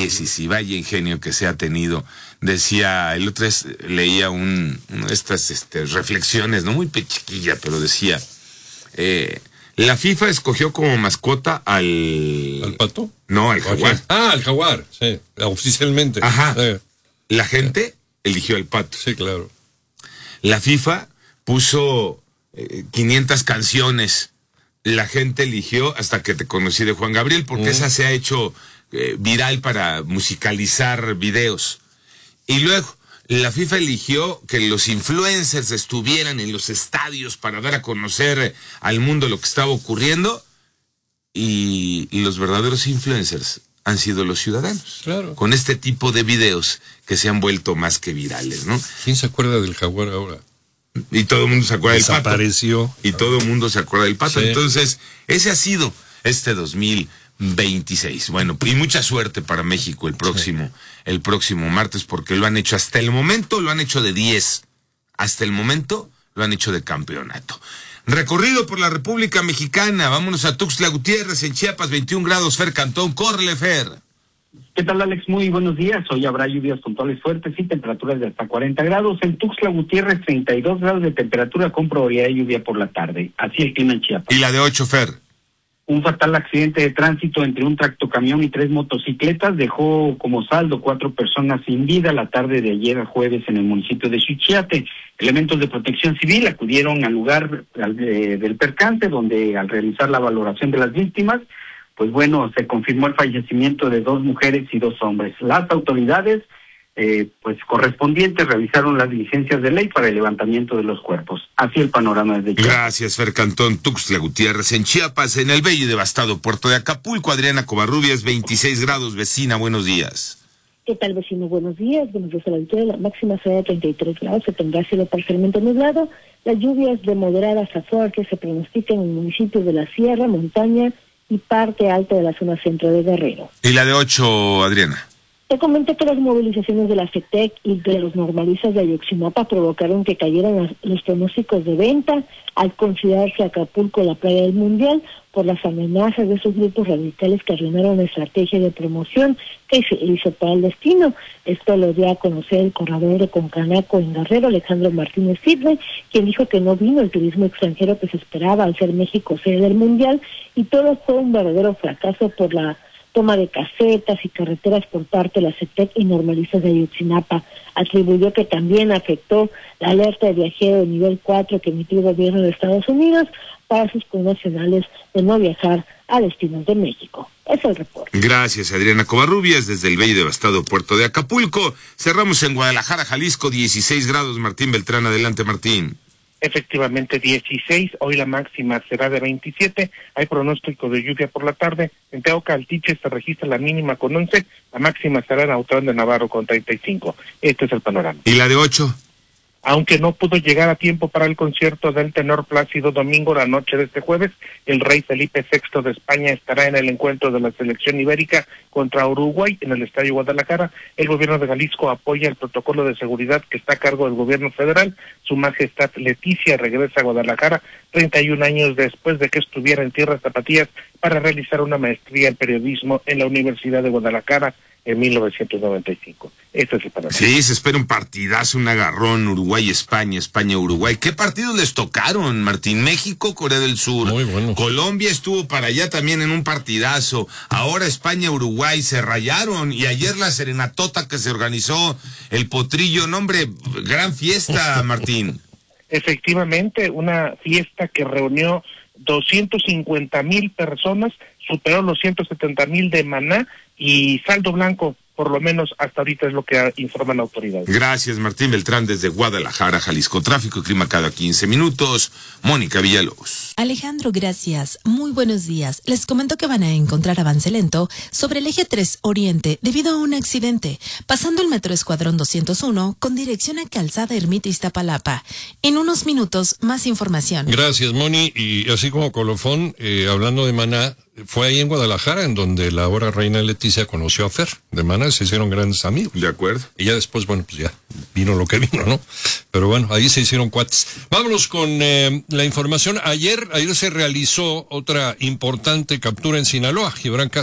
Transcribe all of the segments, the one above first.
sí, vaya ingenio que se ha tenido. Decía, el otro día leía una de estas reflexiones, no muy chiquilla, pero decía, la FIFA escogió como mascota ¿Al pato? No, al jaguar. Al jaguar, sí, oficialmente. Ajá. La gente eligió al pato. Sí, claro. La FIFA puso 500 canciones. La gente eligió Hasta que te conocí de Juan Gabriel, porque esa se ha hecho viral para musicalizar videos. Y luego, la FIFA eligió que los influencers estuvieran en los estadios para dar a conocer al mundo lo que estaba ocurriendo. Y los verdaderos influencers han sido los ciudadanos. Claro. Con este tipo de videos que se han vuelto más que virales, ¿no? ¿Quién se acuerda del jaguar ahora? Y todo el mundo se acuerda del pato. Desapareció. Y todo el mundo se acuerda del pato. Sí. Entonces, ese ha sido este 2026. Bueno, y mucha suerte para México el próximo martes, porque lo han hecho hasta el momento, lo han hecho de 10. Hasta el momento lo han hecho de campeonato. Recorrido por la República Mexicana. Vámonos a Tuxtla Gutiérrez, en Chiapas, 21 grados. Fer Cantón, córrele, Fer. ¿Qué tal, Alex? Muy buenos días. Hoy habrá lluvias puntuales fuertes y temperaturas de hasta 40 grados. En Tuxtla Gutiérrez, 32 grados de temperatura con probabilidad de lluvia por la tarde. Así el clima en Chiapas. ¿Y la de 8, Fer? Un fatal accidente de tránsito entre un tractocamión y 3 motocicletas dejó como saldo 4 personas sin vida la tarde de ayer jueves en el municipio de Xichiate. Elementos de protección civil acudieron al lugar del percance, donde al realizar la valoración de las víctimas, pues bueno, se confirmó el fallecimiento de 2 mujeres y 2 hombres. Las autoridades pues correspondientes realizaron las diligencias de ley para el levantamiento de los cuerpos. Así el panorama desde Chiapas. Gracias, Fer Cantón. Tuxtla Gutiérrez, en Chiapas, en el bello y devastado puerto de Acapulco. Adriana Covarrubias, 26 grados. Vecina, buenos días. ¿Qué tal, vecino? Buenos días. Buenos días a la auditoría. La máxima será de 33 grados. Se tendrá cielo parcialmente nublado. Las lluvias de moderadas a fuertes se pronostican en municipios de la Sierra, Montaña y parte alta de la zona centro de Guerrero. ¿Y la de 8, Adriana? Te comenté que las movilizaciones de la FETEC y de los normalistas de Ayotzinapa provocaron que cayeran los pronósticos de venta al considerarse Acapulco la playa del Mundial por las amenazas de esos grupos radicales que arruinaron la estrategia de promoción que se hizo para el destino. Esto lo dio a conocer el corredor de Concanaco en Guerrero, Alejandro Martínez Sidney, quien dijo que no vino el turismo extranjero que se esperaba al ser México sede del Mundial, y todo fue un verdadero fracaso por la toma de casetas y carreteras por parte de la CETEC y normalistas de Ayotzinapa. Atribuyó que también afectó la alerta de viajero de nivel 4 que emitió el gobierno de Estados Unidos para sus connacionales de no viajar a destinos de México. Es el reporte. Gracias, Adriana Covarrubias, desde el bello y devastado puerto de Acapulco. Cerramos en Guadalajara, Jalisco, 16 grados. Martín Beltrán, adelante, Martín. Efectivamente, 16, hoy la máxima será de 27, hay pronóstico de lluvia por la tarde. En Teocaltiche se registra la mínima con 11, la máxima será en Autlán de Navarro con 35. Este es el panorama. ¿Y la de 8? Aunque no pudo llegar a tiempo para el concierto del tenor Plácido Domingo la noche de este jueves, el rey Felipe VI de España estará en el encuentro de la selección ibérica contra Uruguay en el Estadio Guadalajara. El gobierno de Jalisco apoya el protocolo de seguridad que está a cargo del gobierno federal. Su majestad Leticia regresa a Guadalajara 31 años después de que estuviera en tierras tapatías para realizar una maestría en periodismo en la Universidad de Guadalajara en 1995. Este es el panorama. Sí, se espera un partidazo, un agarrón, Uruguay-España, España-Uruguay. ¿Qué partidos les tocaron, Martín? México, Corea del Sur. Muy bueno. Colombia estuvo para allá también en un partidazo. Ahora España-Uruguay se rayaron. Y ayer la serenatota que se organizó, el Potrillo, no, hombre, gran fiesta, Martín. Efectivamente, una fiesta que reunió 250,000 personas, superó los 170,000 de Maná, y saldo blanco, por lo menos hasta ahorita es lo que informan las autoridades. Gracias, Martín Beltrán, desde Guadalajara, Jalisco. Tráfico y clima cada 15 minutos. Mónica Villalobos. Alejandro, gracias. Muy buenos días. Les comento que van a encontrar avance lento sobre el eje 3 Oriente debido a un accidente, pasando el metro Escuadrón 201 con dirección a Calzada Ermita Iztapalapa. En unos minutos, más información. Gracias, Moni. Y así como colofón, hablando de Maná, fue ahí en Guadalajara en donde la ahora reina Leticia conoció a Fer de Maná, se hicieron grandes amigos. De acuerdo. Y ya después, bueno, pues ya vino lo que vino, ¿no? Pero bueno, ahí se hicieron cuates. Vámonos con la información. Ayer se realizó otra importante captura en Sinaloa, Gibran Casas.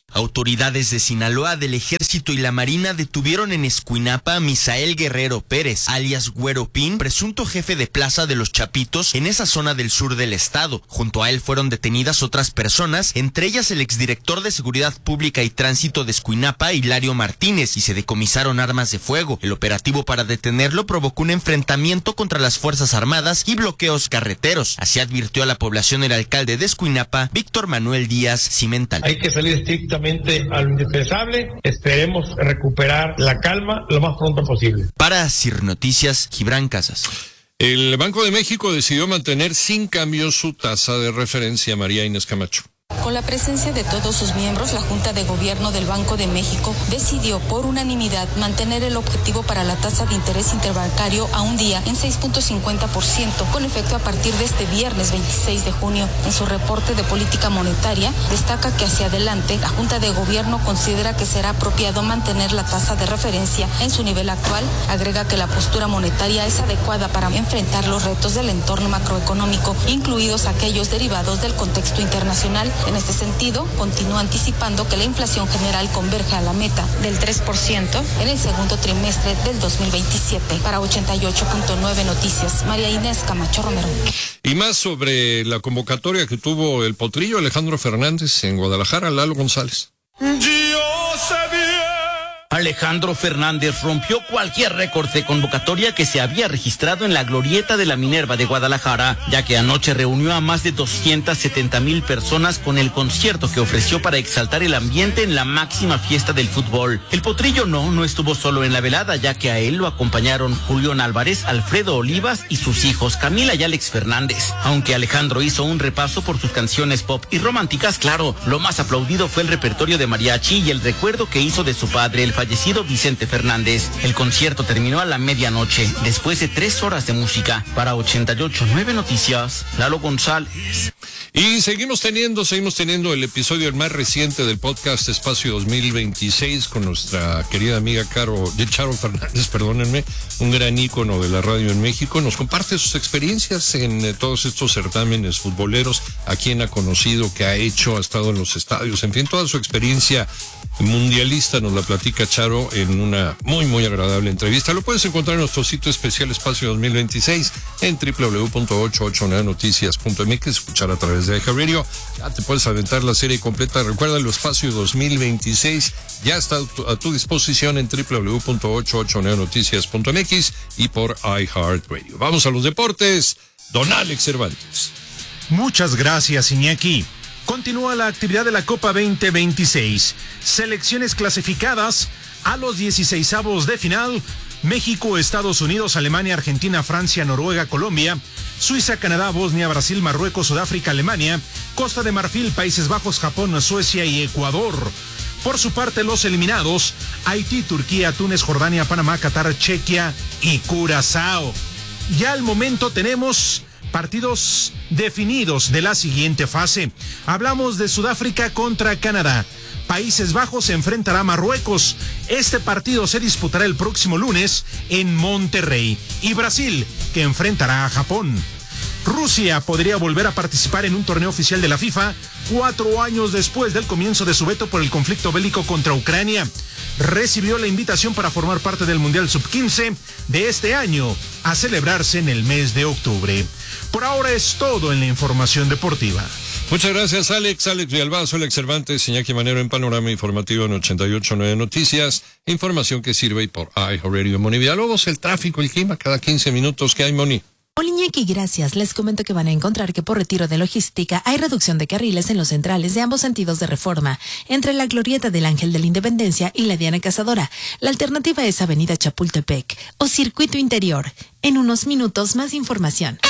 Autoridades de Sinaloa, del Ejército y la Marina detuvieron en Escuinapa a Misael Guerrero Pérez, alias Güero Pin, presunto jefe de plaza de Los Chapitos en esa zona del sur del estado. Junto a él fueron detenidas otras personas, entre ellas el exdirector de Seguridad Pública y Tránsito de Escuinapa, Hilario Martínez, y se decomisaron armas de fuego. El operativo para detenerlo provocó un enfrentamiento contra las Fuerzas Armadas y bloqueos carreteros. Así advirtió a la población el alcalde de Escuinapa, Víctor Manuel Díaz Cimental. Hay que salir estrictamente a lo indispensable. Esperemos recuperar la calma lo más pronto posible. Para CIR Noticias, Gibran Casas. El Banco de México decidió mantener sin cambio su tasa de referencia. María Inés Camacho. Con la presencia de todos sus miembros, la Junta de Gobierno del Banco de México decidió por unanimidad mantener el objetivo para la tasa de interés interbancario a un día en 6.50%, con efecto a partir de este viernes 26 de junio. En su reporte de política monetaria, destaca que hacia adelante, la Junta de Gobierno considera que será apropiado mantener la tasa de referencia en su nivel actual. Agrega que la postura monetaria es adecuada para enfrentar los retos del entorno macroeconómico, incluidos aquellos derivados del contexto internacional. En este sentido, continúa anticipando que la inflación general converge a la meta del 3% en el segundo trimestre del 2027. Para 88.9 Noticias, María Inés Camacho Romero. Y más sobre la convocatoria que tuvo el potrillo Alejandro Fernández en Guadalajara, Lalo González. Alejandro Fernández rompió cualquier récord de convocatoria que se había registrado en la glorieta de la Minerva de Guadalajara, ya que anoche reunió a más de 270,000 personas con el concierto que ofreció para exaltar el ambiente en la máxima fiesta del fútbol. El potrillo no estuvo solo en la velada, ya que a él lo acompañaron Julián Álvarez, Alfredo Olivas y sus hijos Camila y Alex Fernández. Aunque Alejandro hizo un repaso por sus canciones pop y románticas, claro, lo más aplaudido fue el repertorio de mariachi y el recuerdo que hizo de su padre, el fallecido Vicente Fernández. El concierto terminó a la medianoche, después de 3 horas de música. Para 88.9 Noticias, Lalo González. Y seguimos teniendo el episodio el más reciente del podcast Espacio 2026 con nuestra querida amiga Charo Fernández, perdónenme, un gran ícono de la radio en México. Nos comparte sus experiencias en todos estos certámenes futboleros, a quien ha conocido, qué ha hecho, ha estado en los estadios, en fin, toda su experiencia mundialista nos la platica Charo en una muy, muy agradable entrevista. Lo puedes encontrar en nuestro sitio especial Espacio 2026 en www.889noticias.mx, escuchar a través de iHeartRadio. Ya te puedes aventar la serie completa. Recuerda, el Espacio 2026 ya está a tu disposición en www.889noticias.mx y por iHeartRadio. Vamos a los deportes. Don Alex Cervantes. Muchas gracias, Iñaki. Continúa la actividad de la Copa 2026. Selecciones clasificadas a los 16avos de final: México, Estados Unidos, Alemania, Argentina, Francia, Noruega, Colombia, Suiza, Canadá, Bosnia, Brasil, Marruecos, Sudáfrica, Alemania, Costa de Marfil, Países Bajos, Japón, Suecia y Ecuador. Por su parte, los eliminados: Haití, Turquía, Túnez, Jordania, Panamá, Qatar, Chequia y Curazao. Ya al momento tenemos partidos definidos de la siguiente fase. Hablamos de Sudáfrica contra Canadá. Países Bajos se enfrentará a Marruecos. Este partido se disputará el próximo lunes en Monterrey. Y Brasil, que enfrentará a Japón. Rusia podría volver a participar en un torneo oficial de la FIFA 4 años después del comienzo de su veto por el conflicto bélico contra Ucrania. Recibió la invitación para formar parte del Mundial Sub-15 de este año, a celebrarse en el mes de octubre. Por ahora es todo en la información deportiva. Muchas gracias, Alex Villalbazo, Alex Cervantes, Iñaki Manero en Panorama Informativo en 88.9 Noticias. Información que sirve y por iHeartRadio. Moni Villalobos, el tráfico, el clima, cada 15 minutos. ¿Qué hay, Moni? Hola, Iñaki, gracias. Les comento que van a encontrar que por retiro de logística hay reducción de carriles en los centrales de ambos sentidos de Reforma, entre la glorieta del Ángel de la Independencia y la Diana Cazadora. La alternativa es Avenida Chapultepec o Circuito Interior. En unos minutos, más información.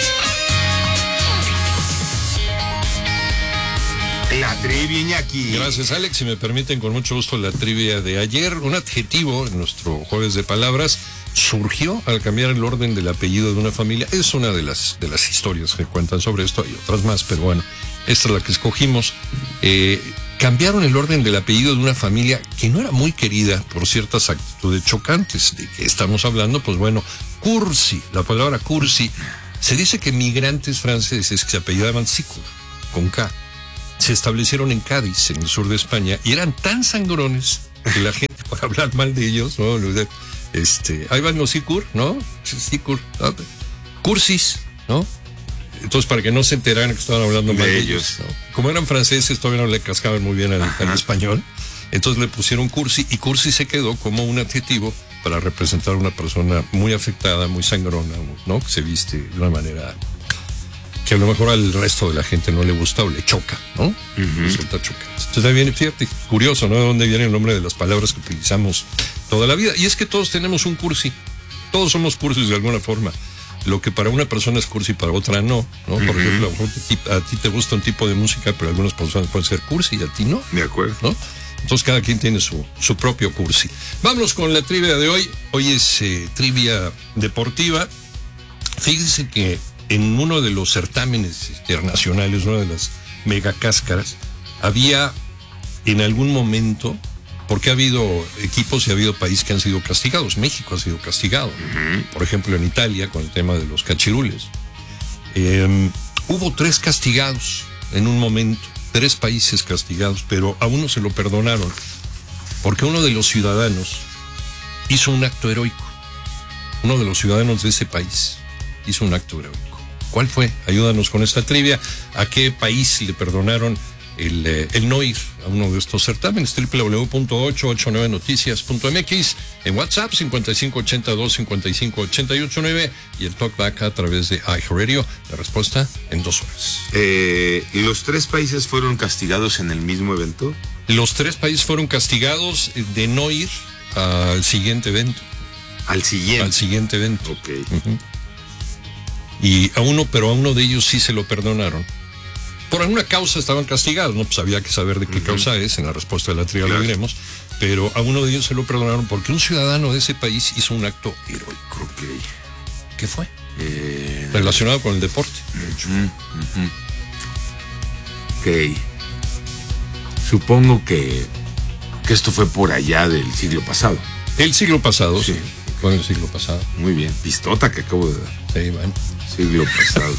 La trivia, Iñaki. Gracias, Alex. Si me permiten, con mucho gusto, la trivia de ayer. Un adjetivo en nuestro jueves de palabras surgió al cambiar el orden del apellido de una familia. Es una de las historias que cuentan sobre esto. Hay otras más, pero bueno, esta es la que escogimos. Cambiaron el orden del apellido de una familia que no era muy querida por ciertas actitudes chocantes. ¿De qué estamos hablando? Pues bueno, Cursi, la palabra Cursi. Se dice que migrantes franceses que se apellidaban Sicourt, con K, se establecieron en Cádiz, en el sur de España, y eran tan sangrones que la gente, por hablar mal de ellos, ¿no? Ahí van los Sicur, ¿no? Sicur, ¿no? Cursis, ¿no? Entonces, para que no se enteraran que estaban hablando mal de ellos, ¿no? Como eran franceses, todavía no le cascaban muy bien al español, entonces le pusieron cursi, y cursi se quedó como un adjetivo para representar a una persona muy afectada, muy sangrona, ¿no? Que se viste de una manera que a lo mejor al resto de la gente no le gusta o le choca, ¿no? Resulta chocante. Entonces también, fíjate, curioso, ¿no? De dónde viene el nombre de las palabras que utilizamos toda la vida. Y es que todos tenemos un cursi. Todos somos cursis de alguna forma. Lo que para una persona es cursi, para otra no, ¿no? Por ejemplo, a ti te gusta un tipo de música, pero algunas personas pueden ser cursi y a ti no. De acuerdo. ¿No? Entonces cada quien tiene su propio cursi. Vámonos con la trivia de hoy. Hoy es trivia deportiva. Fíjense que en uno de los certámenes internacionales, una de las megacáscaras, había en algún momento, porque ha habido equipos y ha habido países que han sido castigados. México ha sido castigado. Por ejemplo, en Italia, con el tema de los cachirules. Hubo 3 castigados en un momento. 3 países castigados, pero a uno se lo perdonaron porque uno de los ciudadanos hizo un acto heroico. Uno de los ciudadanos de ese país hizo un acto heroico. ¿Cuál fue? Ayúdanos con esta trivia. ¿A qué país le perdonaron el no ir a uno de estos certámenes? www.889noticias.mx, en WhatsApp 5582-55889 y el talkback a través de iHeartRadio. La respuesta en 2 horas. ¿Los 3 países fueron castigados en el mismo evento? Los 3 países fueron castigados de no ir al siguiente evento. ¿Al siguiente evento? Ok. Y a uno de ellos sí se lo perdonaron. Por alguna causa estaban castigados, ¿no? Pues había que saber de qué causa es, en la respuesta de la trivia lo diremos, pero a uno de ellos se lo perdonaron porque un ciudadano de ese país hizo un acto heroico. Ok. ¿Qué fue? Relacionado con el deporte, de hecho. Ok. Supongo que esto fue por allá del siglo pasado. El siglo pasado, sí. Fue en el siglo pasado. Muy bien. Pistota que acabo de dar. Sí, bueno. Siglo pasado.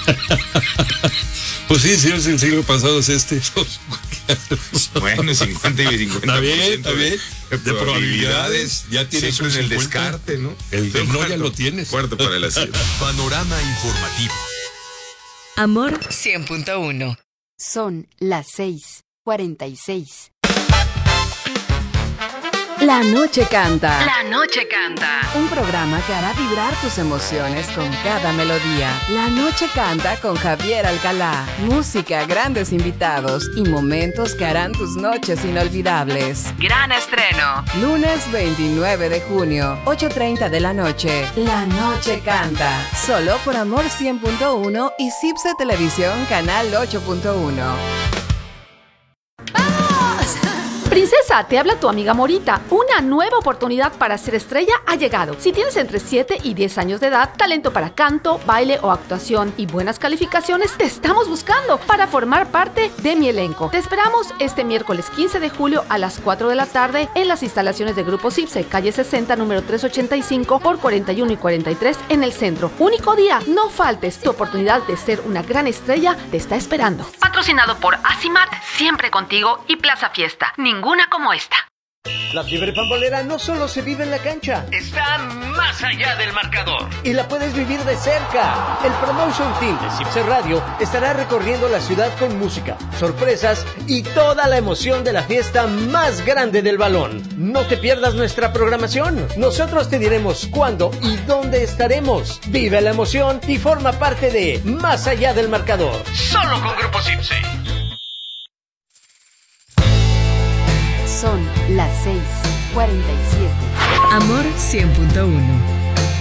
Pues sí, es el siglo pasado, es este. Bueno, 50 y 50%. Está bien. De probabilidades. Ya tienes siempre en el descarte, ¿no? El no ya lo tienes. Cuarto para las 7. Panorama informativo. Amor 100.1. Son las 6:46. La Noche Canta. La Noche Canta. Un programa que hará vibrar tus emociones con cada melodía. La Noche Canta con Javier Alcalá. Música, grandes invitados y momentos que harán tus noches inolvidables. Gran estreno. Lunes 29 de junio, 8:30 de la noche. La Noche Canta. Solo por Amor 100.1 y Cipse Televisión Canal 8.1. Princesa, te habla tu amiga Morita. Una nueva oportunidad para ser estrella ha llegado. Si tienes entre 7 y 10 años de edad, talento para canto, baile o actuación y buenas calificaciones, te estamos buscando para formar parte de mi elenco. Te esperamos este miércoles 15 de julio a las 4 de la tarde en las instalaciones de Grupo Cipse, calle 60, número 385 por 41 y 43 en el centro. Único día, no faltes. Tu oportunidad de ser una gran estrella te está esperando. Patrocinado por Asimat, siempre contigo, y Plaza Fiesta. Ninguna como esta. La fiebre pambolera no solo se vive en la cancha, está más allá del marcador y la puedes vivir de cerca. El Promotion Team de Cipse Radio estará recorriendo la ciudad con música, sorpresas y toda la emoción de la fiesta más grande del balón. No te pierdas nuestra programación. Nosotros te diremos cuándo y dónde estaremos. Vive la emoción y forma parte de Más allá del marcador. Solo con Grupo Cipse. Son las 6:47. Amor 100.1.